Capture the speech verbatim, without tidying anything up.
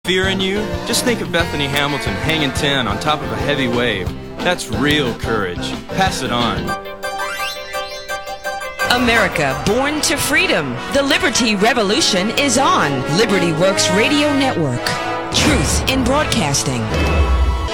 Fear in you? Just think of Bethany Hamilton hanging ten on top of a heavy wave. That's real courage. Pass it on. America, born to freedom. The Liberty Revolution is on. Liberty Works Radio Network. Truth in broadcasting.